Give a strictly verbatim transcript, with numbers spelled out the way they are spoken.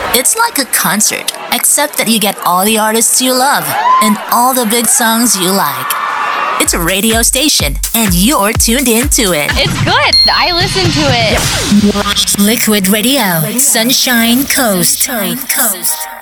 It's like a concert, except that you get all the artists you love and all the big songs you like. It's a radio station, and you're tuned into it. It's good. I listen to it. Liquid Radio, Sunshine Coast. Coast.